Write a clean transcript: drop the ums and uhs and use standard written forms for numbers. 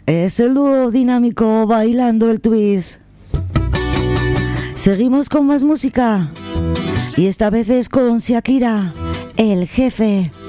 Es el dúo dinámico bailando el twist. Seguimos con más música y esta vez es con Shakira, El Jefe.